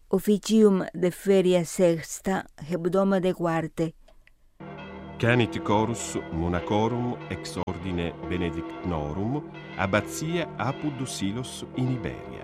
officium de feria sexta, hebdoma de quarte. Canit chorus monacorum ex ordine benedictnorum, abbatia Apud Silos in Iberia.